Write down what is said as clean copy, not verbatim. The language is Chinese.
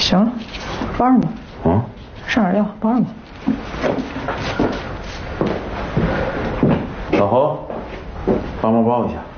行了，帮上吧。 嗯， 上点药，帮上吧。 老侯，帮忙抱一下。